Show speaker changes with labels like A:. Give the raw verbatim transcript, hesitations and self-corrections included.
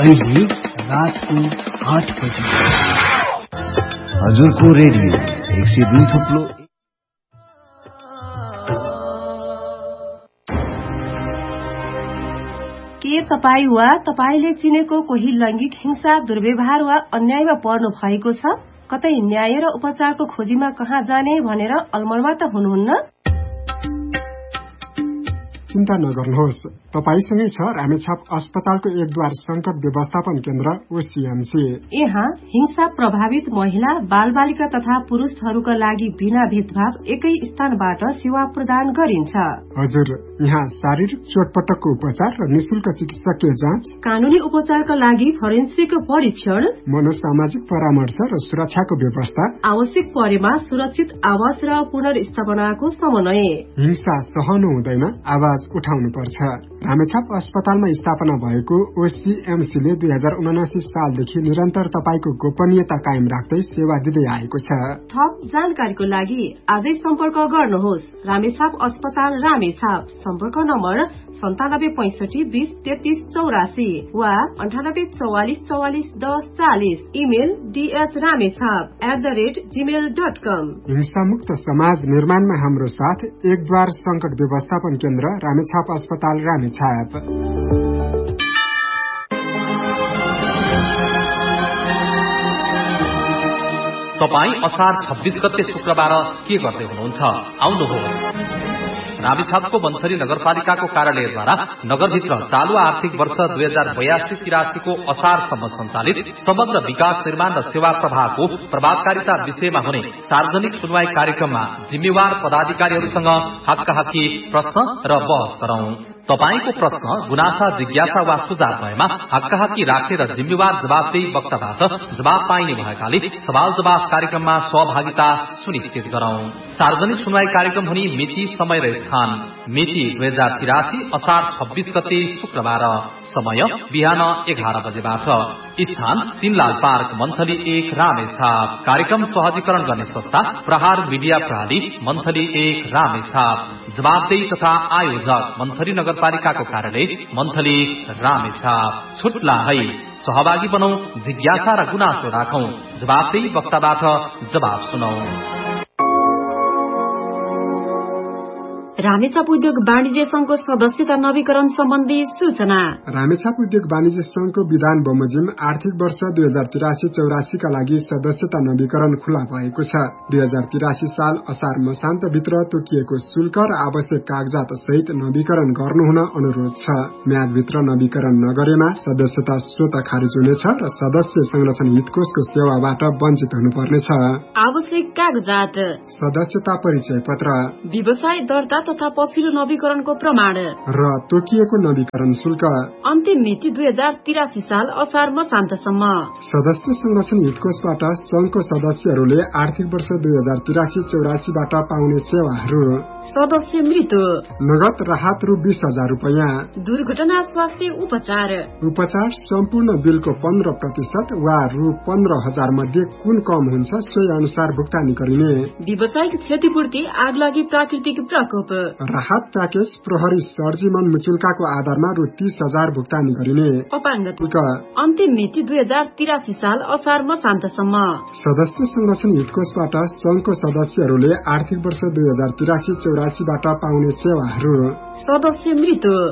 A: अहिले रातको आठ बजे
B: हजुरको रेडियो एक सय दुई थुप्लो।
C: के तपाईँ वा तपाईले चिनेको कोही लैंगिक हिंसा, दुर्व्यवहार वा अन्यायमा पर्नु भएको छ? कतै न्याय र उपचारको खोजीमा कहाँ जाने भनेर अलमलमा त हुनुहुन्न?
D: चिन्ता नगर्नुहोस्, तपाईसँगै छ रामेछाप अस्पतालको एकद्वार संकट व्यवस्थापन केन्द्र ओसीएमसी।
C: यहाँ हिंसा प्रभावित महिला, बाल बालिका तथा पुरुषहरूका लागि बिना भेदभाव एकै स्थानबाट सेवा प्रदान गरिन्छ।
D: हजुर, यहाँ शारीरिक चोटपटकको उपचार र निशुल्क चिकित्सकीय जाँच,
C: कानूनी उपचारका लागि फोरेन्सिक परीक्षण,
D: मनोसामाजिक परामर्श र सुरक्षाको व्यवस्था,
C: आवश्यक परेमा सुरक्षित आवास र पुनर्स्थापनाको समन्वय।
D: हिंसा सहनु हुँदैन, आवाज उठाउनु पर्छ। रामेछाप अस्पतालमा स्थापना भएको ओसीएमसीले दुई हजार उनासी सालदेखि निरन्तर तपाईको गोपनीयता कायम राख्दै सेवा दिँदै आएको छ।
C: थप जानकारीको लागि आजै सम्पर्क गर्नुहोस्। रामेछाप अस्पताल रामेछाप। सम्पर्क नम्बर सन्तानब्बे पैंसठी बीस तेत्तीस चौरासी वा अन्ठानब्बे चौवालिस चौवालिस दस चालिस। Email DH Ramechhap at the rate Gmail dot कम।
D: हिंसामुक्त समाज निर्माणमा हाम्रो साथ एकद्वार संकट व्यवस्थापन केन्द्र रामेछाप अस्पताल रामेछाप।
E: तपाईँ असार छब्बीस गते शुक्रबार के गर्दै हुनुहुन्छ? आउनुहोस्। रामेछापको मन्थली नगरपालिकाको कार्यालयद्वारा नगरभित्र चालू आर्थिक वर्ष दुई हजार बयासी तिरासीको असारसम्म सञ्चालित समग्र विकास निर्माण र सेवा प्रवाहको प्रभावकारिता विषयमा हुने सार्वजनिक सुनवाई कार्यक्रममा जिम्मेवार पदाधिकारीहरूसँग हक्काहक्की प्रश्न र बहस गरौं। तपाईको प्रश्न, गुनासा, जिज्ञासा वा सुझाव भएमा हक्काहक्की राख्ने र जिम्मेवार जवाफदेही वक्ताबाट जवाब पाइने भएकाले सवाल जवाफ कार्यक्रममा सहभागिता सुनिश्चित गरौं। सार्वजनिक सुनवाई कार्यक्रम हुने मिति, समय र स्थान। मिति दुई हजार तिरासी असार छब्बीस गते शुक्रबार। समय बिहान एघार बजेबाट। स्थान तीनलाल पार्क, मन्थली एक, रामेछाप। कार्यक्रम सहजीकरण गर्ने संस्था प्रहार मीडिया प्रणाली, मन्थली एक, रामेछाप। जवाबदेही तथा आयोजक मन्थली नगरपालिकाको कार्यालय, मन्थली रामेछाप। छुट्ला है, सहभागी बनौं, जिज्ञासा र गुनासो राखौं, जवाबदेही वक्ताबाट जवाब सुनौ।
F: रामेछाप उद्योग वाणिज्य संघको सदस्यता नवीकरण सम्बन्धी सूचना।
D: रामेछाप उद्योग वाणिज्य संघको विधान बमोजिम आर्थिक वर्ष दुई हजार तिरासी चौरासीका लागि सदस्यता नवीकरण खुला भएको छ। दुई हजार तिरासी साल असार मसान्तभित्र तोकिएको शुल्क र आवश्यक कागजात सहित नवीकरण गर्नुहुन अनुरोध छ। म्यादभित्र नवीकरण नगरेमा सदस्यता स्वतः खारिज हुनेछ र सदस्य संरक्षण हितकोषको सेवाबाट वञ्चित हुनुपर्नेछ।
F: आवश्यक कागजात:
D: सदस्यता परिचय पत्र,
F: व्यवसाय दर्ता तथा पछिल्लो नवीकरणको प्रमाण
D: र तोकिएको नवीकरण शुल्क।
F: अन्तिम मिति दुई हजार तिरासी साल असार मसान्तसम्म।
D: सदस्य संरक्षण हितकोषबाट संघको सदस्यहरूले आर्थिक वर्ष दुई हजार तिरासी चौरासीबाट पाउने सेवाहरू:
F: सदस्य मृत्यु,
D: नगद राहत रु बीस हजार रूपियाँ,
F: दुर्घटना स्वास्थ्य उपचार,
D: उपचार सम्पूर्ण बिलको पन्ध्र प्रतिशत वा रु पन्ध्र हजार मध्ये कुन कम हुन्छ सोही अनुसार भुक्तानी गरिने,
F: व्यावसायिक क्षतिपूर्ति, आगलागी, प्राकृतिक प्रकोप,
D: राहत प्याकेज, प्रहरी सर्जिमन मुचुल्काको आधारमा रु तीस हजार भुक्तानी गरिने,
F: अपाङ्गता। अन्तिम मिति दुई हजार तिरासी साल असार मसान्तसम्म।
D: सदस्य संरक्षण हितकोषबाट संघको सदस्यहरूले आर्थिक वर्ष दुई हजार तिरासी चौरासीबाट पाउने सेवाहरू:
F: सदस्य मृत्यु,